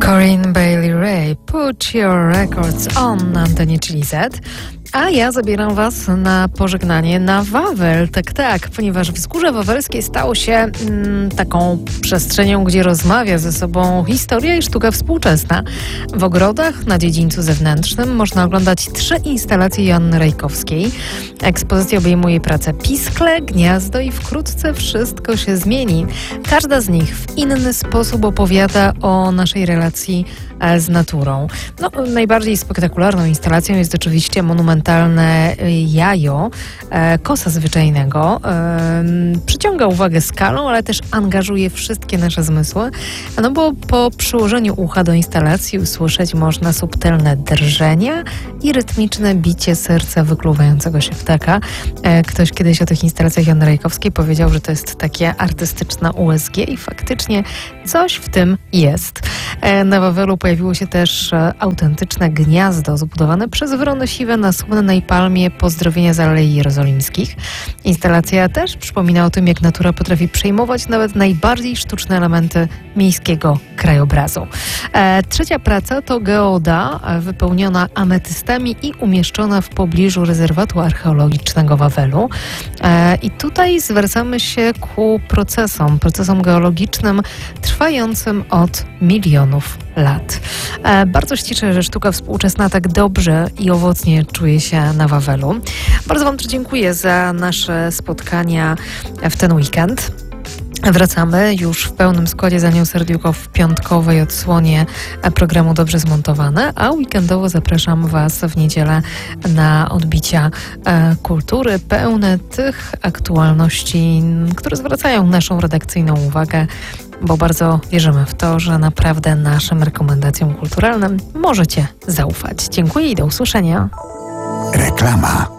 Corinne Bailey Rae, Put Your Records On na antenie Chili Z. A ja zabieram Was na pożegnanie na Wawel. Tak, ponieważ Wzgórze Wawelskie stało się taką przestrzenią, gdzie rozmawia ze sobą historia i sztuka współczesna. W ogrodach na dziedzińcu zewnętrznym można oglądać 3 instalacje Joanny Rajkowskiej. Ekspozycja obejmuje pracę Piskle, Gniazdo i wkrótce wszystko się zmieni. Każda z nich w inny sposób opowiada o naszej relacji z naturą. Najbardziej spektakularną instalacją jest oczywiście monumentalne jajo kosa zwyczajnego. Przyciąga uwagę skalą, ale też angażuje wszystkie nasze zmysły, bo po przyłożeniu ucha do instalacji usłyszeć można subtelne drżenia i rytmiczne bicie serca wykluwającego się ptaka. Ktoś kiedyś o tych instalacjach Joanny Rajkowskiej powiedział, że to jest takie artystyczne USG i faktycznie coś w tym jest. Na Wawelu pojawiło się też autentyczne gniazdo zbudowane przez wrony siwe na słynnej palmie Pozdrowienia z Alei Jerozolimskich. Instalacja też przypomina o tym, jak natura potrafi przejmować nawet najbardziej sztuczne elementy miejskiego krajobrazu. Trzecia praca to geoda wypełniona ametystami i umieszczona w pobliżu rezerwatu archeologicznego Wawelu. I tutaj zwracamy się ku procesom geologicznym trwającym od milionów lat. Bardzo się cieszę, że sztuka współczesna tak dobrze i owocnie czuje się na Wawelu. Bardzo Wam też dziękuję za nasze spotkania w ten weekend. Wracamy już w pełnym składzie z Anią Serdiuką w piątkowej odsłonie programu Dobrze Zmontowane, a weekendowo zapraszam Was w niedzielę na odbicia kultury pełne tych aktualności, które zwracają naszą redakcyjną uwagę, bo bardzo wierzymy w to, że naprawdę naszym rekomendacjom kulturalnym możecie zaufać. Dziękuję i do usłyszenia. Reklama.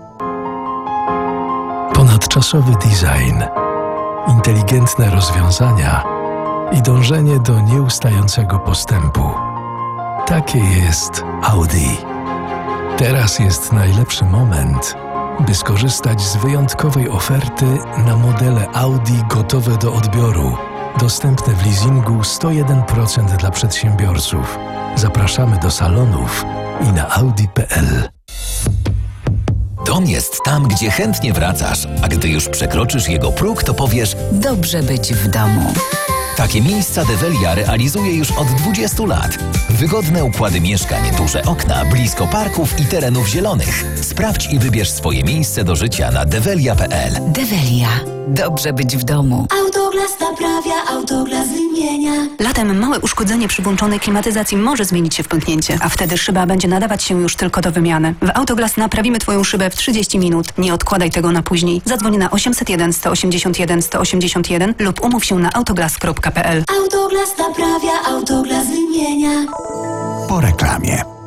Ponadczasowy design, inteligentne rozwiązania i dążenie do nieustającego postępu. Takie jest Audi. Teraz jest najlepszy moment, by skorzystać z wyjątkowej oferty na modele Audi gotowe do odbioru. Dostępne w leasingu 101% dla przedsiębiorców. Zapraszamy do salonów i na audi.pl. Dom jest tam, gdzie chętnie wracasz, a gdy już przekroczysz jego próg, to powiesz: dobrze być w domu. Takie miejsca Develia realizuje już od 20 lat. Wygodne układy mieszkań, duże okna, blisko parków i terenów zielonych. Sprawdź i wybierz swoje miejsce do życia na develia.pl. Develia. Dobrze być w domu. Autoglas naprawia, Autoglas wymienia. Latem małe uszkodzenie przy włączonej klimatyzacji może zmienić się w pęknięcie, a wtedy szyba będzie nadawać się już tylko do wymiany. W Autoglas naprawimy Twoją szybę w 30 minut. Nie odkładaj tego na później. Zadzwoń na 801 181 181 lub umów się na autoglas.pl. Autoglas naprawia, Autoglas wymienia. Po reklamie.